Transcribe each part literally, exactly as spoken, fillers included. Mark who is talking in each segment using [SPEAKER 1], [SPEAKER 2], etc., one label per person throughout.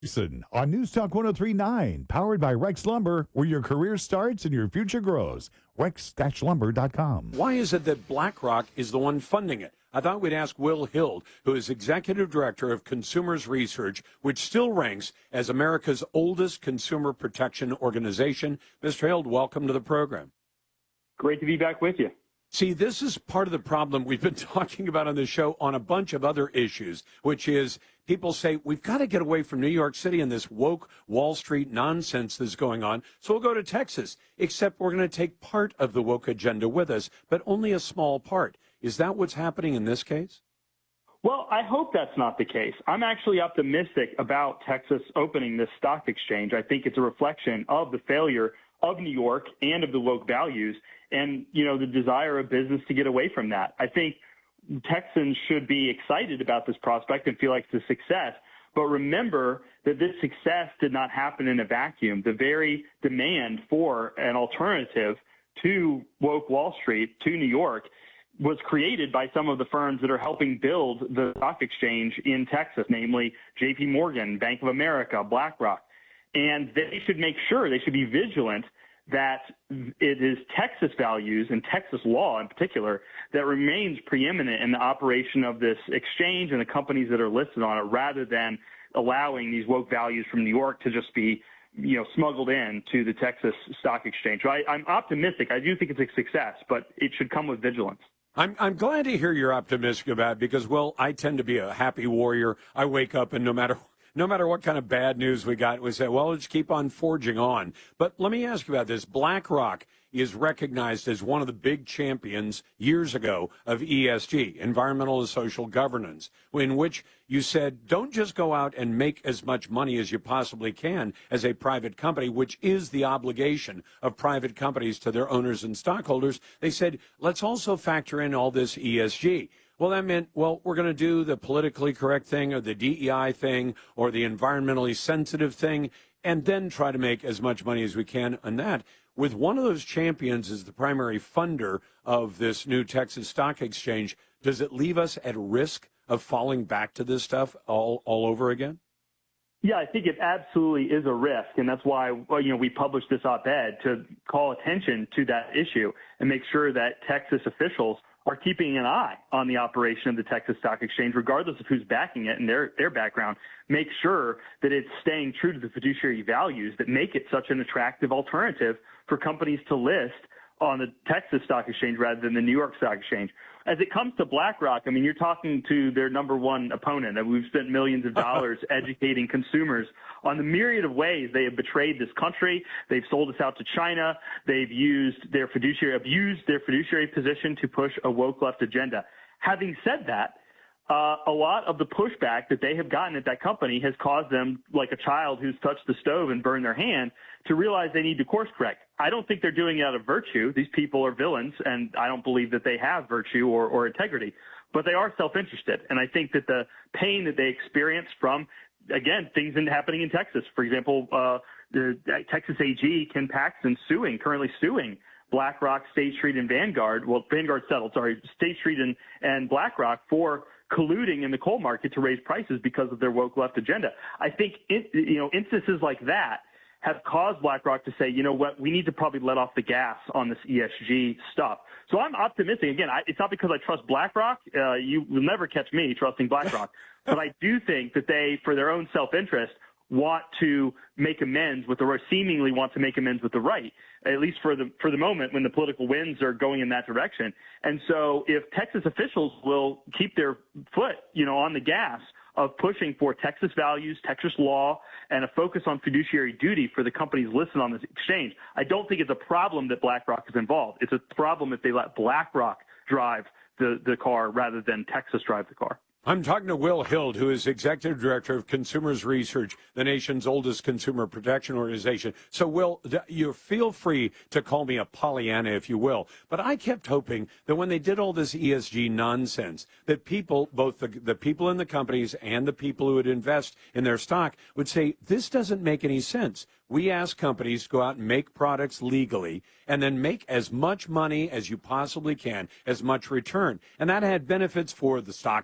[SPEAKER 1] Jason on News Talk ten thirty-nine, powered by Rex Lumber, where your career starts and your future grows. rex lumber dot com.
[SPEAKER 2] Why is it that BlackRock is the one funding it? I thought we'd ask Will Hild, who is Executive Director of Consumers Research, which still ranks as America's oldest consumer protection organization. Mister Hild, welcome to the program.
[SPEAKER 3] Great to be back with you.
[SPEAKER 2] See, this is part of the problem we've been talking about on the show on a bunch of other issues, which is people say we've got to get away from New York City and this woke Wall Street nonsense that's going on, so we'll go to Texas, except we're going to take part of the woke agenda with us, but only a small part. Is that what's happening in this case?
[SPEAKER 3] Well, I hope that's not the case. I'm actually optimistic about Texas opening this stock exchange. I think it's a reflection of the failure of New York and of the woke values and, you know, the desire of business to get away from that. I think Texans should be excited about this prospect and feel like it's a success. But remember that this success did not happen in a vacuum. The very demand for an alternative to woke Wall Street, to New York, was created by some of the firms that are helping build the stock exchange in Texas, namely J P Morgan, Bank of America, BlackRock. And they should make sure, they should be vigilant that it is Texas values and Texas law in particular that remains preeminent in the operation of this exchange and the companies that are listed on it, rather than allowing these woke values from New York to just be, you know, smuggled in to the Texas Stock Exchange. So I, I'm optimistic. I do think it's a success, but it should come with vigilance.
[SPEAKER 2] I'm I'm glad to hear you're optimistic about it because, well, I tend to be a happy warrior. I wake up and no matter no matter what kind of bad news we got, we say, well, let's keep on forging on. But let me ask you about this. BlackRock is recognized as one of the big champions years ago of E S G, environmental and social governance, in which you said, don't just go out and make as much money as you possibly can as a private company, which is the obligation of private companies to their owners and stockholders. They said, let's also factor in all this E S G. Well, that meant, well, we're going to do the politically correct thing or the D E I thing or the environmentally sensitive thing and then try to make as much money as we can on that. With one of those champions as the primary funder of this new Texas Stock Exchange, does it leave us at risk of falling back to this stuff all, all over again?
[SPEAKER 3] Yeah, I think it absolutely is a risk, and that's why, well, you know, we published this op-ed to call attention to that issue and make sure that Texas officials are keeping an eye on the operation of the Texas Stock Exchange, regardless of who's backing it and their, their background. Make sure that it's staying true to the fiduciary values that make it such an attractive alternative for companies to list on the Texas Stock Exchange rather than the New York Stock Exchange. As it comes to BlackRock, I mean, you're talking to their number one opponent, and we've spent millions of dollars educating consumers on the myriad of ways they have betrayed this country. They've sold us out to China. They've used their fiduciary, abused their fiduciary position to push a woke left agenda. Having said that, Uh, a lot of the pushback that they have gotten at that company has caused them, like a child who's touched the stove and burned their hand, to realize they need to course correct. I don't think they're doing it out of virtue. These people are villains, and I don't believe that they have virtue or, or integrity. But they are self-interested, and I think that the pain that they experience from, again, things in, happening in Texas. For example, uh, the Texas A G, Ken Paxton, suing, currently suing BlackRock, State Street, and Vanguard. Well, Vanguard settled, sorry, State Street and, and BlackRock for colluding in the coal market to raise prices because of their woke left agenda. I think it, you know, instances like that have caused BlackRock to say, you know what, we need to probably let off the gas on this E S G stuff. So I'm optimistic. Again, I, it's not because I trust BlackRock. Uh, you will never catch me trusting BlackRock. But I do think that they, for their own self-interest, want to make amends with the right, seemingly want to make amends with the right, at least for the for the moment when the political winds are going in that direction. And so if Texas officials will keep their foot, you know, on the gas of pushing for Texas values, Texas law, and a focus on fiduciary duty for the companies listed on this exchange, I don't think it's a problem that BlackRock is involved. It's a problem if they let BlackRock drive the, the car rather than Texas drive the car.
[SPEAKER 2] I'm talking to Will Hild, who is Executive Director of Consumers Research, the nation's oldest consumer protection organization. So, Will, you feel free to call me a Pollyanna, if you will. But I kept hoping that when they did all this E S G nonsense, that people, both the, the people in the companies and the people who would invest in their stock, would say, this doesn't make any sense. We ask companies to go out and make products legally and then make as much money as you possibly can, as much return. And that had benefits for the stockholders,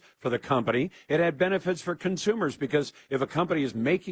[SPEAKER 2] for the company. It had benefits for consumers because if a company is making